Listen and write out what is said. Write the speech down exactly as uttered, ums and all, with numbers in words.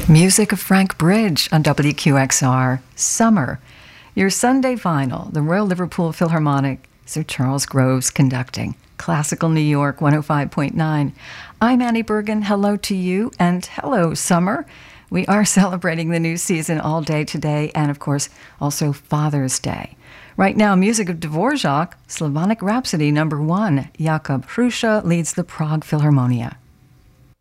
Music of Frank Bridge on W Q X R, Summer. Your Sunday final, the Royal Liverpool Philharmonic, Sir Charles Groves conducting. Classical New York one oh five point nine. I'm Annie Bergen. Hello to you, and hello, Summer. We are celebrating the new season all day today, and of course, also Father's Day. Right now, music of Dvorak, Slavonic Rhapsody number one. Jakub Hrusha leads the Prague Philharmonia.